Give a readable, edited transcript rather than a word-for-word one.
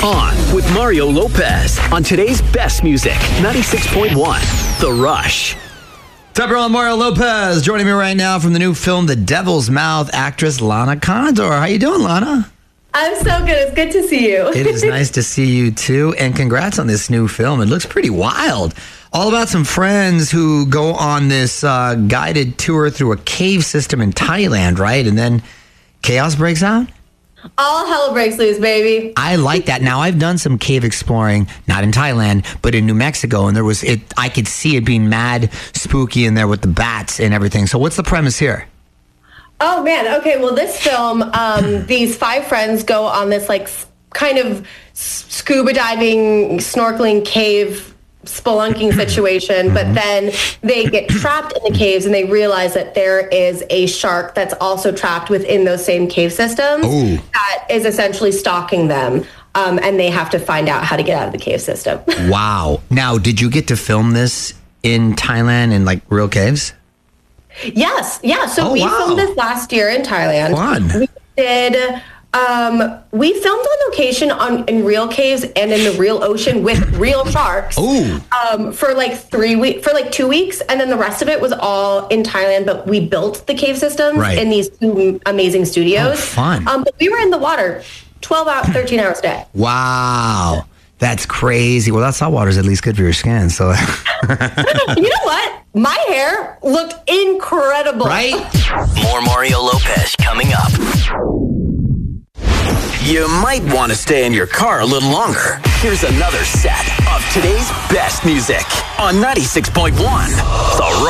On with Mario Lopez on today's best music, 96.1, The Rush. What's up, everyone? Mario Lopez joining me right now from the new film, The Devil's Mouth, actress Lana Condor. How you doing, Lana? I'm so good. It's good to see you. It is nice to see you, too. And congrats on this new film. It looks pretty wild. All about some friends who go on this guided tour through a cave system in Thailand, right? And then chaos breaks out? All hell breaks loose, baby. I like that. Now, I've done some cave exploring, not in Thailand, but in New Mexico, and I could see it being mad spooky in there with the bats and everything. So what's the premise here? Oh, man. Okay, well, this film, these 5 friends go on this, kind of scuba diving, snorkeling cave spelunking situation, but then they get trapped in the caves and they realize that there is a shark that's also trapped within those same cave systems that is essentially stalking them, and they have to find out how to get out of the cave system. Wow. Now, did you get to film this in Thailand in real caves? Yes. Yeah. So we filmed this last year in Thailand. Fun. We did. We filmed on location in real caves and in the real ocean with real sharks. For 3 weeks, for 2 weeks, and then the rest of it was all in Thailand. But we built the cave systems in these 2 amazing studios. Oh, fun. But we were in the water 12 hours, 13 hours a day. Wow. That's crazy. Well, that salt water is at least good for your skin. So, you know what? My hair looked incredible. Right? More Mario Lopez coming up. You might want to stay in your car a little longer. Here's another set of today's best music on 96.1, The Rush.